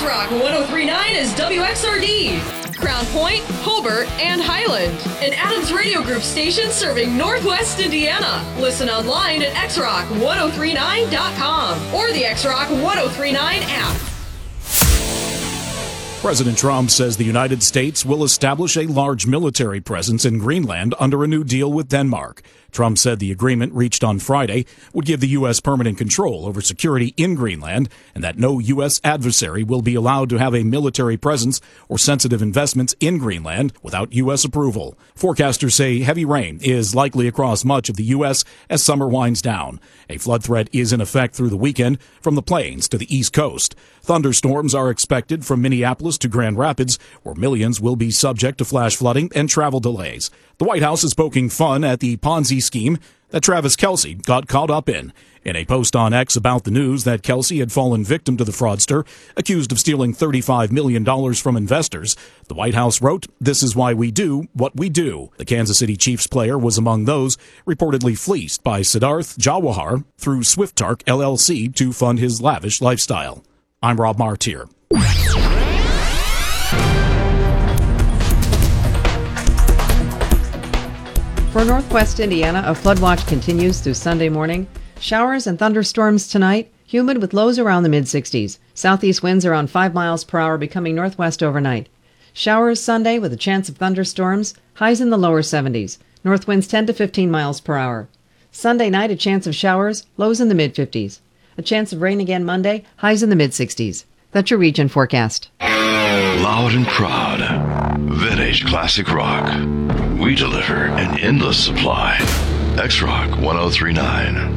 X-Rock 103.9 is WXRD. Crown Point, Hobart, and Highland. An Adams Radio Group station serving Northwest Indiana. Listen online at xrock1039.com or the X-Rock 1039 app. President Trump says the United States will establish a large military presence in Greenland under a new deal with Denmark. Trump said the agreement reached on Friday would give the U.S. permanent control over security in Greenland and that no U.S. adversary will be allowed to have a military presence or sensitive investments in Greenland without U.S. approval. Forecasters say heavy rain is likely across much of the U.S. as summer winds down. A flood threat is in effect through the weekend from the plains to the East Coast. Thunderstorms are expected from Minneapolis to Grand Rapids, where millions will be subject to flash flooding and travel delays. The White House is poking fun at the Ponzi scheme that Travis Kelce got caught up in. In a post on X about the news that Kelce had fallen victim to the fraudster, accused of stealing $35 million from investors, the White House wrote, "This is why we do what we do." The Kansas City Chiefs player was among those reportedly fleeced by Siddharth Jawahar through Swiftark LLC to fund his lavish lifestyle. I'm Rob Martier. For Northwest Indiana, a flood watch continues through Sunday morning. Showers and thunderstorms tonight, humid with lows around the mid-60s. Southeast winds around 5 miles per hour, becoming northwest overnight. Showers Sunday with a chance of thunderstorms, highs in the lower 70s. North winds 10 to 15 miles per hour. Sunday night, a chance of showers, lows in the mid-50s. A chance of rain again Monday, highs in the mid-60s. That's your region forecast. Loud and proud. Vintage classic rock. We deliver an endless supply. X-Rock 1039.